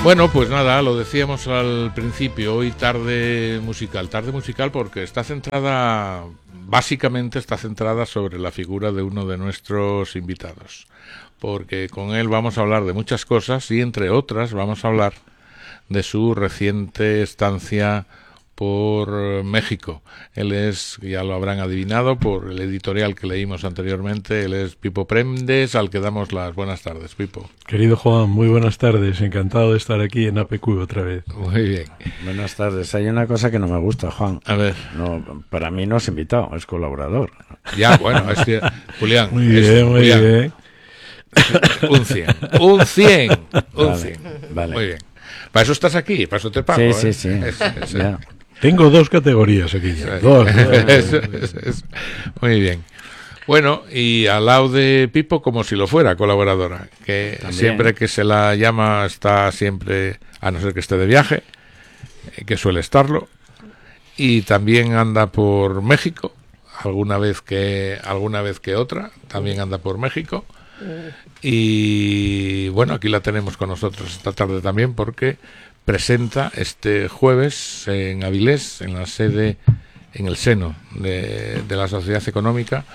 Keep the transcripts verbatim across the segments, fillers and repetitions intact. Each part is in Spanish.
Bueno, pues nada, lo decíamos al principio, hoy tarde musical, tarde musical porque está centrada, básicamente está centrada sobre la figura de uno de nuestros invitados, porque con él vamos a hablar de muchas cosas y entre otras vamos a hablar de su reciente estancia por México. Él es, ya lo habrán adivinado por el editorial que leímos anteriormente, él es Pipo Prendes, al que damos las buenas tardes. Pipo. Querido Juan, muy buenas tardes, encantado de estar aquí en A P Q otra vez. Muy bien. Buenas tardes. Hay una cosa que no me gusta, Juan. A ver. No, para mí no es invitado, es colaborador. Ya, bueno, es que, Julián. Muy bien, es, muy Julián, bien. Un cien, un cien, un Vale, cien. vale. Muy bien. Para eso estás aquí, para eso te pago. Sí, ¿eh? sí, sí. Es, es, Ya. Tengo dos categorías aquí ya. Dos. Eso, eso, eso. Muy bien. Bueno, y al lado de Pipo, como si lo fuera, colaboradora, que También. siempre que se la llama está siempre, a no ser que esté de viaje, eh, que suele estarlo, y también anda por México, alguna vez que alguna vez que otra, también anda por México, y bueno, aquí la tenemos con nosotros esta tarde también porque presenta este jueves en Avilés, en la sede, en el seno de, de la Sociedad Económica,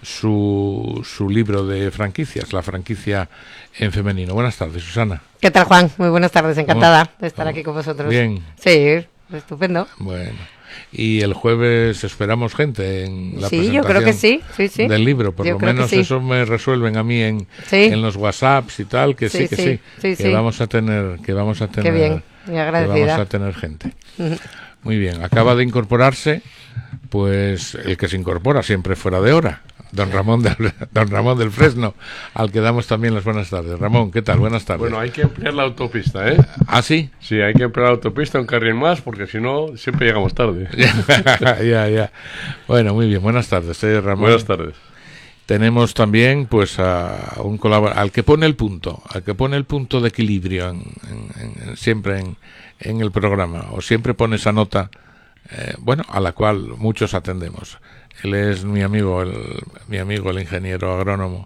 su, su libro de franquicias, la franquicia en femenino. Buenas tardes, Susana. ¿Qué tal, Juan? Muy buenas tardes, encantada ¿Cómo? de estar aquí con vosotros. Bien. Sí, estupendo. Bueno, y el jueves esperamos gente en la Sí, presentación yo creo que sí, sí, sí. del libro, por Yo lo creo que menos sí. eso me resuelven a mí en, Sí. en los WhatsApps y tal, que sí, Sí, que sí, sí, sí, que sí. vamos a tener, que vamos a tener, Qué bien, muy que agradecida. vamos a tener gente. Muy bien, acaba de incorporarse, pues el que se incorpora siempre fuera de hora, don Ramón del, don Ramón del Fresno, al que damos también las buenas tardes. Ramón, ¿qué tal? Buenas tardes. Bueno, hay que emplear la autopista, ¿eh? ¿Ah, sí? Sí, hay que emplear la autopista un carril más, porque si no, siempre llegamos tarde. ya, ya. Bueno, muy bien, buenas tardes, eh, Ramón. Buenas tardes. Tenemos también pues a un colaborador, al que pone el punto, al que pone el punto de equilibrio en, en, en, siempre en, en el programa, o siempre pone esa nota, eh, bueno, a la cual muchos atendemos. Él es mi amigo, el, mi amigo el ingeniero agrónomo,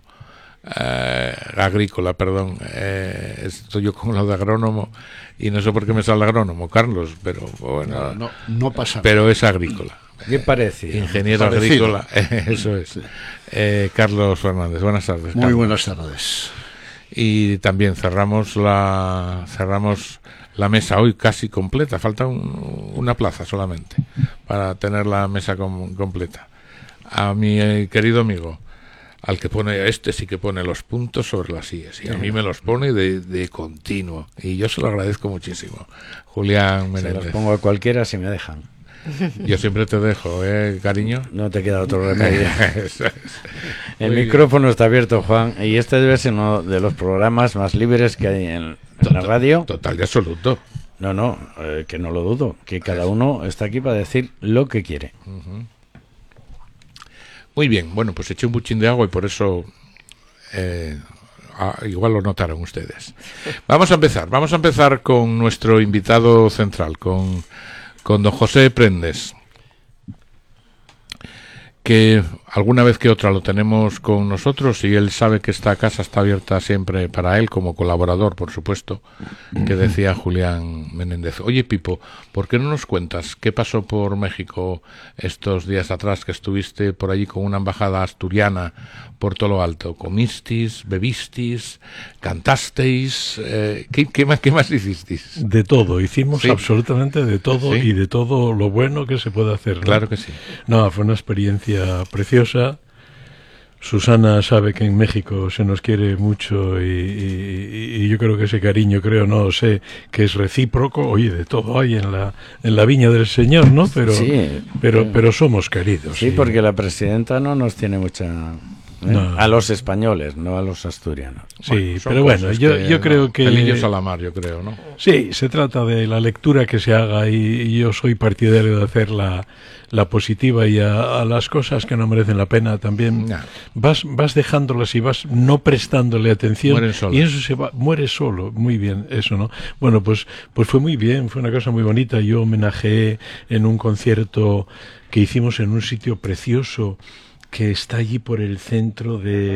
eh, agrícola, perdón, eh, estoy yo con lo de agrónomo y no sé por qué me sale agrónomo, Carlos, pero bueno, No, no, no pasa nada. pero es agrícola. ¿Qué parece? Ingeniero Parecido. agrícola, eso es. Eh, Carlos Fernández, buenas tardes. Muy Carlos. buenas tardes. Y también cerramos la cerramos la mesa hoy casi completa. Falta un, una plaza solamente para tener la mesa com, completa. A mi eh, querido amigo, al que pone, este sí que pone los puntos sobre las íes, y a mí me los pone de, de continuo. Y yo se lo agradezco muchísimo. Julián Se Menéndez. los pongo a cualquiera si me dejan. Yo siempre te dejo, ¿eh, cariño? No te queda otro remedio. Eso es. El Muy micrófono está abierto, Juan, y este debe ser uno de los programas más libres que hay en, en la radio. Total y absoluto. No, no, eh, que no lo dudo, que cada uno está aquí para decir lo que quiere. Muy bien, bueno, pues eché un buchín de agua y por eso eh, ah, igual lo notaron ustedes. Vamos a empezar, vamos a empezar con nuestro invitado central, con, con don José Prendes, que alguna vez que otra lo tenemos con nosotros y él sabe que esta casa está abierta siempre para él como colaborador, por supuesto, que decía Julián Menéndez. Oye, Pipo, ¿por qué no nos cuentas qué pasó por México estos días atrás que estuviste por allí con una embajada asturiana por todo lo alto? ¿Comisteis, bebisteis, cantasteis? Eh, ¿qué, qué, más, ¿Qué más hicisteis? De todo, hicimos Sí. absolutamente de todo Sí. y de todo lo bueno que se puede hacer, ¿no? Claro que sí. No, fue una experiencia preciosa. Susana sabe que en México se nos quiere mucho y, y, y yo creo que ese cariño, creo, no sé, que es recíproco. Oye, de todo hay en la en la viña del Señor, ¿no? Pero Sí. pero pero somos queridos. Sí, porque la presidenta no nos tiene mucha... ¿eh? No. A los españoles, no a los asturianos. Sí, Son pero bueno, cosas yo, que, yo creo no, que... pelillos a la mar, yo creo, ¿no? Sí, se trata de la lectura que se haga y, y yo soy partidario de hacer la, la positiva y a, a las cosas que no merecen la pena también Nah. vas vas dejándolas y vas no prestándole atención. Mueren solas. Y eso se va, muere solo, muy bien, eso, ¿no? Bueno, pues, pues fue muy bien, fue una cosa muy bonita. Yo homenajeé en un concierto que hicimos en un sitio precioso que está allí por el centro de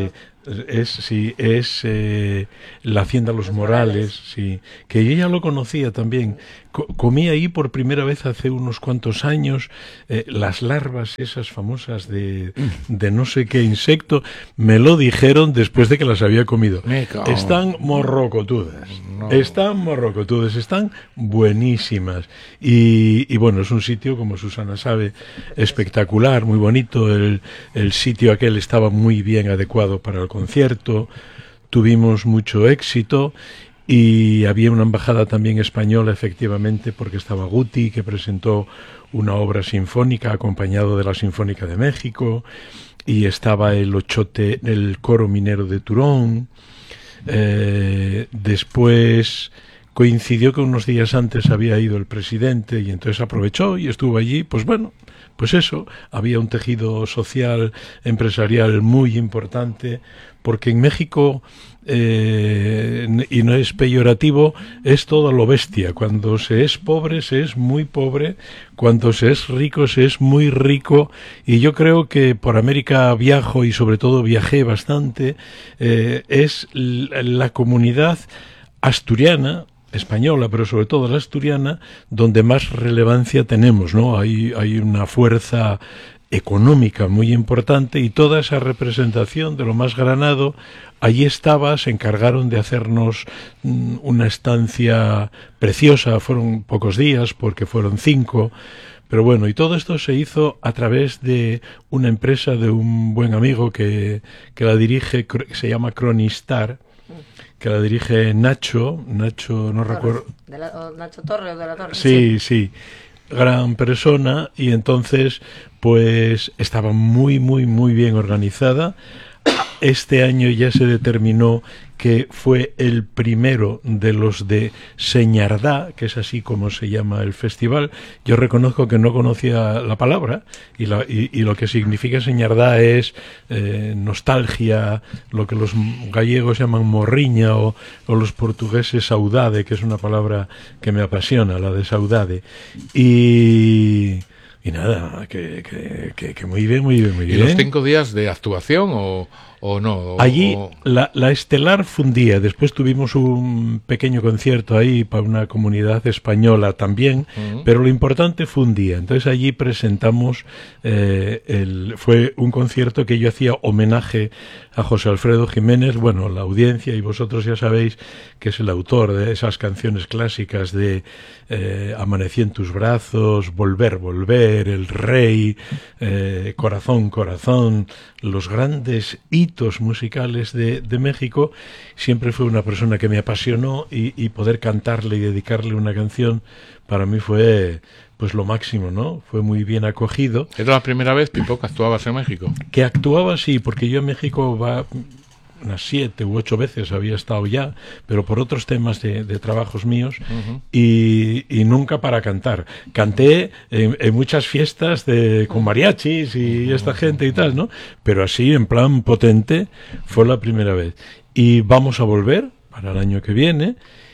Es, sí, es eh, la Hacienda Los, Los Morales, Morales, sí, que yo ya lo conocía también. Co comí ahí por primera vez hace unos cuantos años eh, las larvas esas famosas de, de no sé qué insecto. Me lo dijeron después de que las había comido. Están morrocotudas, no. están morrocotudas, están buenísimas. Y, y bueno, es un sitio, como Susana sabe, espectacular, muy bonito. El, el sitio aquel estaba muy bien adecuado para el concierto, tuvimos mucho éxito y había una embajada también española, efectivamente, porque estaba Guti, que presentó una obra sinfónica acompañado de la Sinfónica de México, y estaba el Ochote, el Coro Minero de Turón. Eh, después coincidió que unos días antes había ido el presidente y entonces aprovechó y estuvo allí. Pues bueno, pues eso, había un tejido social, empresarial muy importante, porque en México, eh, y no es peyorativo, es todo lo bestia. Cuando se es pobre, se es muy pobre; cuando se es rico, se es muy rico. Y yo creo que por América viajo, y sobre todo viajé bastante. Eh, es la comunidad asturiana, española, pero sobre todo la asturiana, donde más relevancia tenemos, ¿no? Hay, hay una fuerza económica muy importante, y toda esa representación de lo más granado allí estaba. Se encargaron de hacernos mm, una estancia preciosa. Fueron pocos días, porque fueron cinco, pero bueno, y todo esto se hizo a través de una empresa de un buen amigo que, que la dirige, que se llama Cronistar, que la dirige Nacho, Nacho, no Torres, recuerdo. De la, o Nacho Torres o de la Torre. Sí, sí, gran persona, y entonces pues estaba muy, muy, muy bien organizada. Este año ya se determinó que fue el primero de los de Señardá, que es así como se llama el festival. Yo reconozco que no conocía la palabra, y, la, y, y lo que significa Señardá es eh, nostalgia, lo que los gallegos llaman morriña, o, o los portugueses saudade, que es una palabra que me apasiona, la de saudade. Y... Y nada, que, que, que, que muy bien, muy bien, muy bien. ¿Y los cinco días de actuación o, o no? O, Allí o... La, la estelar fue un día. Después tuvimos un pequeño concierto ahí para una comunidad española también, uh-huh. pero lo importante fue un día. Entonces allí presentamos, eh, el, fue un concierto que yo hacía homenaje a José Alfredo Jiménez. Bueno, la audiencia y vosotros ya sabéis que es el autor de esas canciones clásicas de eh, Amanecí en tus brazos, Volver, volver, El Rey, eh, Corazón, corazón, los grandes hitos musicales de, de México. Siempre fue una persona que me apasionó, y, y poder cantarle y dedicarle una canción para mí fue pues lo máximo, ¿no? Fue muy bien acogido. ¿Era la primera vez, Pipo, que actuabas en México? Que actuaba, sí, porque yo en México va unas siete u ocho veces había estado ya, pero por otros temas de, de trabajos míos, uh-huh. y, y nunca para cantar. Canté en, en muchas fiestas de, con mariachis y esta gente y tal, ¿no? Pero así, en plan potente, fue la primera vez. Y vamos a volver para el año que viene.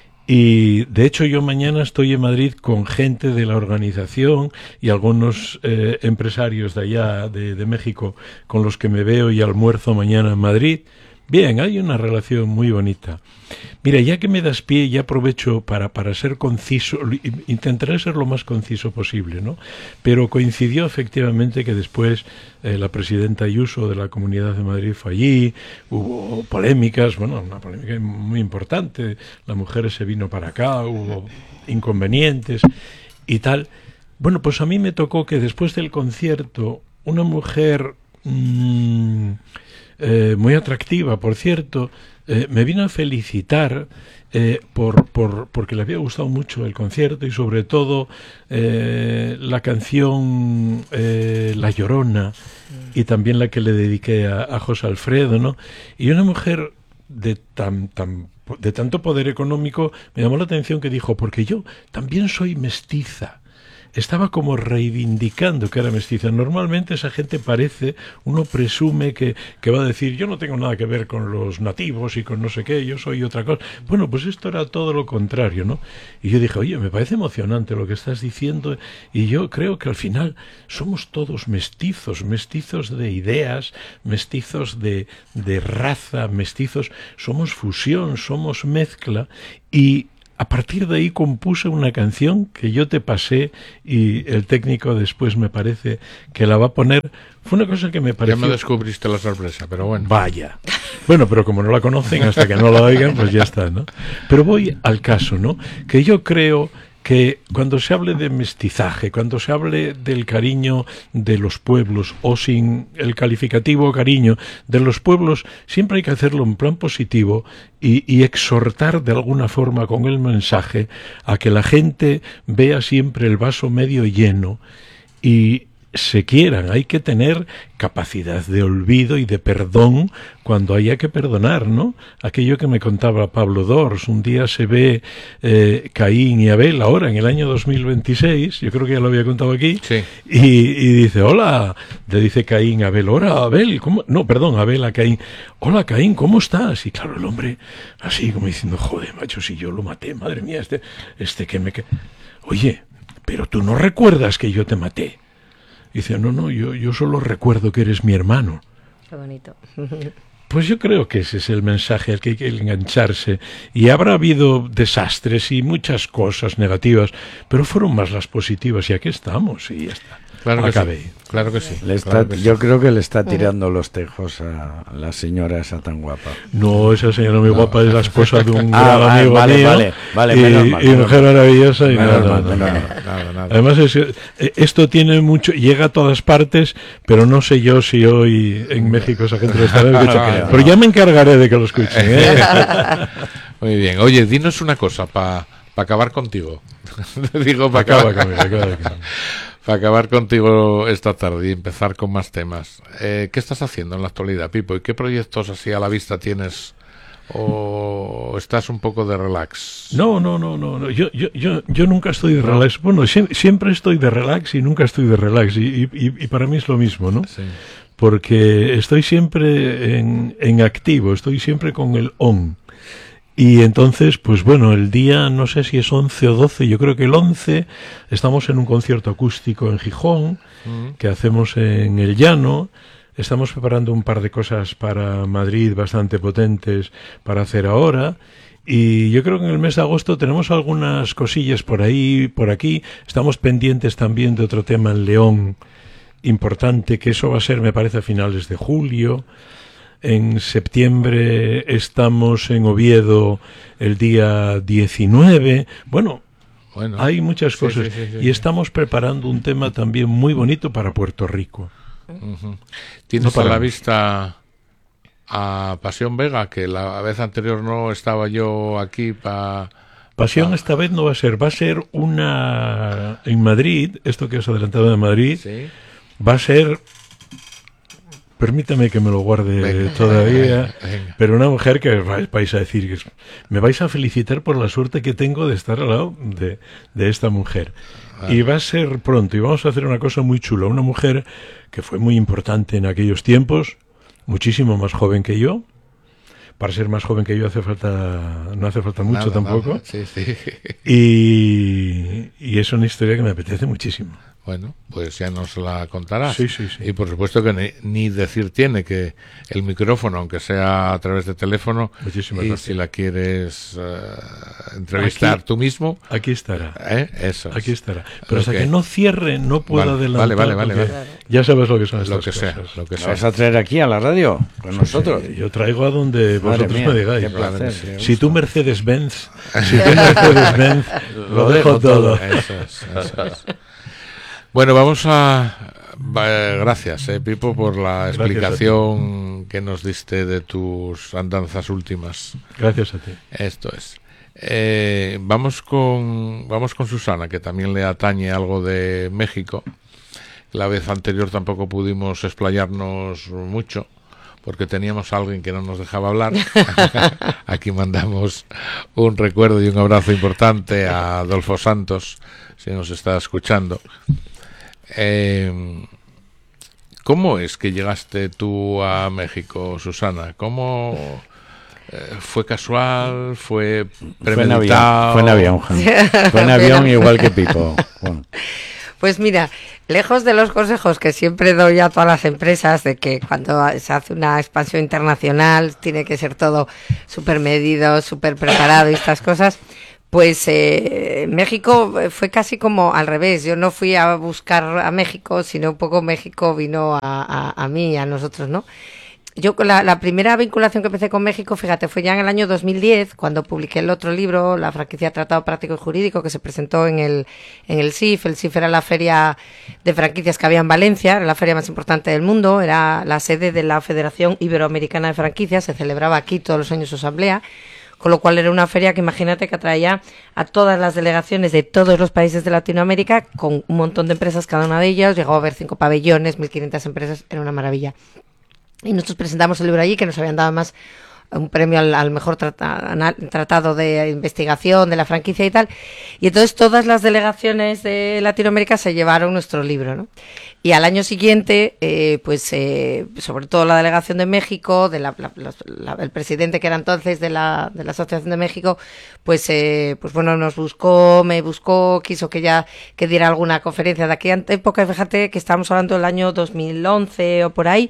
Y de hecho yo mañana estoy en Madrid con gente de la organización y algunos eh, empresarios de allá, de, de México, con los que me veo y almuerzo mañana en Madrid. Bien, hay una relación muy bonita. Mira, ya que me das pie, ya aprovecho para, para ser conciso, intentaré ser lo más conciso posible, ¿no? Pero coincidió efectivamente que después eh, la presidenta Ayuso de la Comunidad de Madrid fue allí, hubo polémicas, bueno, una polémica muy importante, la mujer se vino para acá, hubo inconvenientes y tal. Bueno, pues a mí me tocó que después del concierto, una mujer... Mmm, Eh, muy atractiva, por cierto, eh, me vino a felicitar eh, por, por porque le había gustado mucho el concierto, y sobre todo eh, la canción eh, La Llorona, y también la que le dediqué a, a José Alfredo, ¿no? Y una mujer de tan, tan de tanto poder económico, me llamó la atención que dijo, porque yo también soy mestiza. estaba como reivindicando que era mestiza. Normalmente esa gente parece, uno presume que, que va a decir, yo no tengo nada que ver con los nativos y con no sé qué, yo soy otra cosa. Bueno, pues esto era todo lo contrario, ¿no? Y yo dije, oye, me parece emocionante lo que estás diciendo, y yo creo que al final somos todos mestizos, mestizos de ideas, mestizos de, de raza, mestizos, somos fusión, somos mezcla, y a partir de ahí compuse una canción que yo te pasé y el técnico después me parece que la va a poner. Fue una cosa que me pareció... Ya me descubriste la sorpresa, pero bueno. Vaya. Bueno, pero como no la conocen, hasta que no la oigan, pues ya está, ¿no? Pero voy al caso, ¿no? Que yo creo que cuando se hable de mestizaje, cuando se hable del cariño de los pueblos, o sin el calificativo cariño de los pueblos, siempre hay que hacerlo en plan positivo y, y exhortar de alguna forma con el mensaje a que la gente vea siempre el vaso medio lleno y se quieran. Hay que tener capacidad de olvido y de perdón cuando haya que perdonar, ¿no? Aquello que me contaba Pablo Dors, un día se ve eh, Caín y Abel, ahora en el año dos mil veintiséis, yo creo que ya lo había contado aquí, sí. y, y dice, hola, le dice Caín a Abel, hola Abel, ¿cómo? No, perdón, Abel a Caín, hola Caín, ¿cómo estás? Y claro, el hombre así como diciendo, joder, macho, si yo lo maté, madre mía, este, este que me... Oye, pero tú no recuerdas que yo te maté. Dice, no, no, yo, yo solo recuerdo que eres mi hermano. Qué bonito. Pues yo creo que ese es el mensaje al que hay que engancharse. Y habrá habido desastres y muchas cosas negativas, pero fueron más las positivas y aquí estamos y ya está. Claro que Acabé. sí. Claro que sí. Le está, Claro que sí. yo creo que le está tirando los tejos a la señora esa tan guapa. No, esa señora muy guapa es la esposa de un Ah, gran vale, amigo vale, mío. vale, vale, y, menos mal, y menos mujer mal. maravillosa y Menos nada, mal, nada, menos nada. mal. Nada, nada. Además, es, eh, esto tiene mucho, llega a todas partes, pero no sé yo si hoy en México esa gente lo estará escuchando. no. Pero ya me encargaré de que lo escuchen. ¿eh? Muy bien. Oye, dinos una cosa para pa acabar contigo. Digo, para Acaba, acabar, acaba, acaba, acaba. pa acabar contigo esta tarde y empezar con más temas. Eh, ¿Qué estás haciendo en la actualidad, Pipo? ¿Y qué proyectos así a la vista tienes? ¿O estás un poco de relax? No, no, no, no, no. Yo, yo, yo, yo nunca estoy de relax. Bueno, sie- siempre estoy de relax y nunca estoy de relax. Y, y, y para mí es lo mismo, ¿no? Sí. Porque estoy siempre en, en activo, estoy siempre con el on. Y entonces, pues bueno, el día, no sé si es once o doce, yo creo que el once, estamos en un concierto acústico en Gijón, Mm. que hacemos en el Llano. Estamos preparando un par de cosas para Madrid bastante potentes para hacer ahora. Y yo creo que en el mes de agosto tenemos algunas cosillas por ahí, por aquí. Estamos pendientes también de otro tema en León importante, que eso va a ser, me parece, a finales de julio. En septiembre estamos en Oviedo el día diecinueve. Bueno, Bueno, hay muchas sí, cosas. sí, sí, sí, y sí. estamos preparando un tema también muy bonito para Puerto Rico. Ujú. Tienes No a la paramos. vista a Pasión Vega, que la vez anterior no estaba yo aquí para... Pasión esta vez no va a ser, va a ser una en Madrid, esto que has adelantado de Madrid, Sí. va a ser, permítame que me lo guarde Venga, todavía, venga, venga. pero una mujer que vais vais a decir, que es- me vais a felicitar por la suerte que tengo de estar al lado de, de esta mujer. Y va a ser pronto, y vamos a hacer una cosa muy chula, una mujer que fue muy importante en aquellos tiempos, muchísimo más joven que yo. Para ser más joven que yo hace falta, no hace falta mucho Nada, tampoco. nada. Sí, sí. Y, y es una historia que me apetece muchísimo. Bueno, pues ya nos la contarás. Sí, sí, sí. Y por supuesto que ni, ni decir tiene que el micrófono, aunque sea a través de teléfono, Muchísimas y gracias. si la quieres eh, entrevistar Aquí- tú mismo, Aquí estará. ¿eh? Eso es. Aquí estará. Pero hasta Ok. que no cierre no puedo Vale, adelantar. vale, vale, porque vale. Ya sabes lo que son Lo estas que sea, cosas. lo que ¿La sea. vas a traer aquí a la radio con nosotros? Yo traigo a donde Madre vosotros mía, me digáis. qué placer. Claro que sí. Si tú Mercedes-Benz, si tú Mercedes-Benz, lo dejo todo. Eso es, eso es. Bueno, vamos a... va- Gracias, eh, Pipo, por la Gracias a ti. explicación que nos diste de tus andanzas últimas. Gracias a ti. Esto es. Eh, vamos con vamos con Susana, que también le atañe algo de México. La vez anterior tampoco pudimos explayarnos mucho porque teníamos a alguien que no nos dejaba hablar. Aquí mandamos un recuerdo y un abrazo importante a Adolfo Santos, si nos está escuchando. Eh, ¿Cómo es que llegaste tú a México, Susana? ¿Cómo eh, fue casual? ¿Fue premeditado? Fue en avión. Fue en avión, fue en avión igual que Pipo. Bueno. Pues mira, lejos de los consejos que siempre doy a todas las empresas de que cuando se hace una expansión internacional tiene que ser todo súper medido, súper preparado y estas cosas, pues eh, México fue casi como al revés. Yo no fui a buscar a México, sino un poco México vino a, a, a mí, a nosotros, ¿no? Yo la, la primera vinculación que empecé con México, fíjate, fue ya en el año dos mil diez, cuando publiqué el otro libro, La franquicia Tratado Práctico y Jurídico, que se presentó en el en el S I F. El S I F era la feria de franquicias que había en Valencia, era la feria más importante del mundo, era la sede de la Federación Iberoamericana de Franquicias, se celebraba aquí todos los años su asamblea, con lo cual era una feria que imagínate que atraía a todas las delegaciones de todos los países de Latinoamérica, con un montón de empresas cada una de ellas, llegó a haber cinco pabellones, mil quinientas empresas, era una maravilla. Y nosotros presentamos el libro allí, que nos habían dado más un premio al, al mejor trata, tratado de investigación de la franquicia y tal. Y entonces todas las delegaciones de Latinoamérica se llevaron nuestro libro, ¿no? Y al año siguiente, eh, pues eh, sobre todo la delegación de México, de la, la, la, el presidente que era entonces de la, de la Asociación de México, pues eh, pues bueno, nos buscó, me buscó, quiso que ya que diera alguna conferencia de aquella época. Fíjate que estábamos hablando del año dos mil once o por ahí,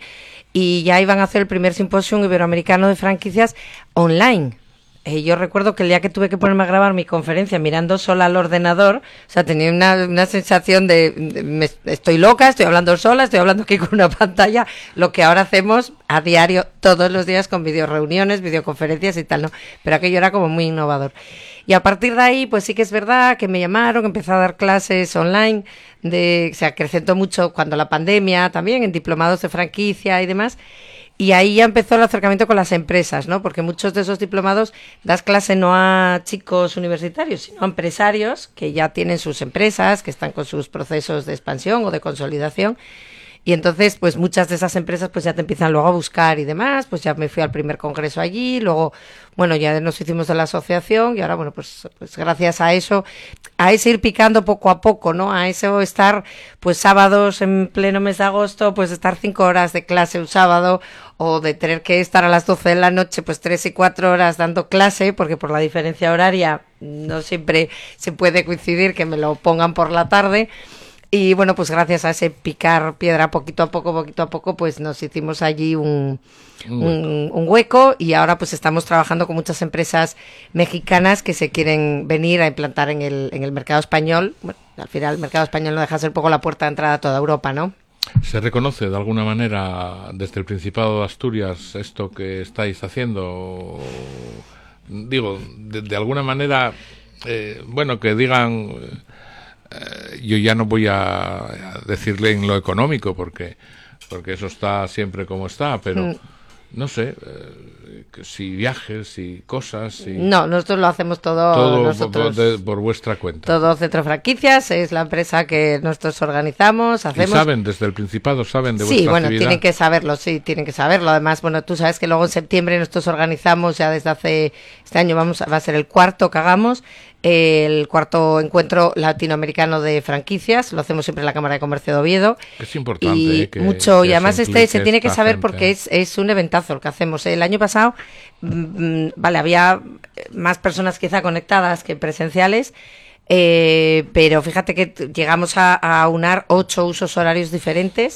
y ya iban a hacer el primer simposio iberoamericano de franquicias online. Eh, yo recuerdo que el día que tuve que ponerme a grabar mi conferencia mirando sola al ordenador, o sea, tenía una, una sensación de, de me, estoy loca, estoy hablando sola, estoy hablando aquí con una pantalla, lo que ahora hacemos a diario, todos los días, con videoreuniones, videoconferencias y tal, ¿no? Pero aquello era como muy innovador. Y a partir de ahí, pues sí que es verdad que me llamaron, empecé a dar clases online, de, se acrecentó mucho cuando la pandemia también, en diplomados de franquicia y demás. Y ahí ya empezó el acercamiento con las empresas, ¿no? Porque muchos de esos diplomados das clase no a chicos universitarios, sino a empresarios que ya tienen sus empresas, que están con sus procesos de expansión o de consolidación. Y entonces, pues muchas de esas empresas pues ya te empiezan luego a buscar y demás. Pues ya me fui al primer congreso allí, luego, bueno, ya nos hicimos de la asociación y ahora, bueno, pues, pues gracias a eso, a ese ir picando poco a poco, ¿no? A eso estar, pues sábados en pleno mes de agosto, pues estar cinco horas de clase un sábado, o de tener que estar a las doce de la noche, pues tres y cuatro horas dando clase, porque por la diferencia horaria no siempre se puede coincidir que me lo pongan por la tarde. Y bueno, pues gracias a ese picar piedra poquito a poco, poquito a poco, pues nos hicimos allí un, un, un hueco, y ahora pues estamos trabajando con muchas empresas mexicanas que se quieren venir a implantar en el, en el mercado español. Bueno, al final el mercado español no deja de ser un poco la puerta de entrada a toda Europa, ¿no? ¿Se reconoce de alguna manera desde el Principado de Asturias esto que estáis haciendo? Digo, de, de alguna manera, eh, bueno, que digan... Eh, yo ya no voy a, a decirle en lo económico, porque porque eso está siempre como está, pero mm. no sé, eh, que si viajes, si cosas... Si... No, nosotros lo hacemos todo, todo nosotros, por, de, por vuestra cuenta. Todo Centro Franquicias, es la empresa que nosotros organizamos, hacemos... ¿Y saben desde el Principado, saben de sí, vuestra bueno, actividad? Tienen que saberlo, sí, tienen que saberlo. Además, bueno, tú sabes que luego en septiembre nosotros organizamos, ya desde hace... Este año vamos va a ser el cuarto que hagamos, el cuarto encuentro latinoamericano de franquicias, lo hacemos siempre en la Cámara de Comercio de Oviedo. Es importante. Y eh, que, mucho, que y además este se tiene que saber gente. porque es, es un eventazo el que hacemos. El año pasado, mmm, vale, había más personas quizá conectadas que presenciales, eh, pero fíjate que llegamos a, a unar ocho usos horarios diferentes.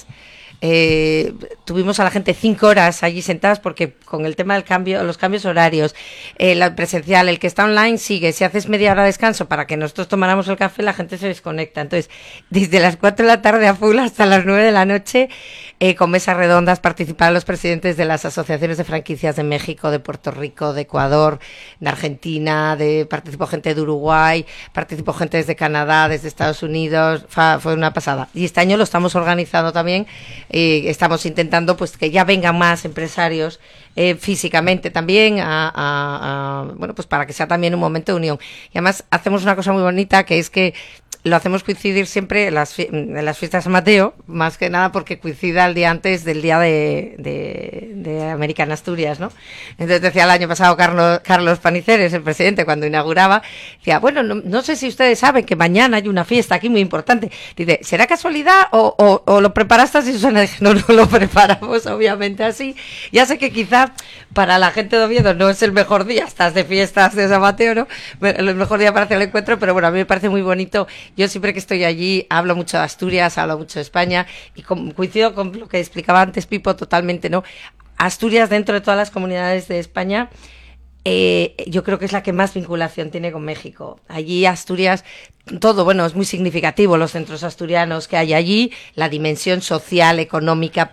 Eh, tuvimos a la gente cinco horas allí sentadas, porque con el tema del cambio, los cambios horarios, eh, la presencial, el que está online sigue, si haces media hora de descanso para que nosotros tomáramos el café, la gente se desconecta. Entonces, desde las cuatro de la tarde a full hasta las nueve de la noche, eh, con mesas redondas, participaron los presidentes de las asociaciones de franquicias de México, de Puerto Rico, de Ecuador, de Argentina, de participó gente de Uruguay, participó gente desde Canadá, desde Estados Unidos, fa, fue una pasada. Y este año lo estamos organizando también. Eh, estamos intentando pues que ya vengan más empresarios eh, físicamente también, a, a, a, bueno, pues para que sea también un momento de unión. Y además hacemos una cosa muy bonita, que es que lo hacemos coincidir siempre en las, en las fiestas de San Mateo, más que nada porque coincida el día antes del día de, de, de América en Asturias, ¿no? Entonces decía el año pasado Carlos, Carlos Paniceres, el presidente, cuando inauguraba, decía, bueno, no, no sé si ustedes saben que mañana hay una fiesta aquí muy importante. Dice, ¿será casualidad o, o, o lo preparaste así, Susana? Dije, no, no lo preparamos, obviamente así. Ya sé que quizá para la gente de Oviedo no es el mejor día, estás de fiestas de San Mateo, ¿no? El mejor día para hacer el encuentro, pero bueno, a mí me parece muy bonito. Yo siempre que estoy allí hablo mucho de Asturias, hablo mucho de España y con, coincido con lo que explicaba antes Pipo totalmente, ¿no? Asturias, dentro de todas las comunidades de España, eh, yo creo que es la que más vinculación tiene con México. Allí Asturias, todo, bueno, es muy significativo los centros asturianos que hay allí, la dimensión social, económica,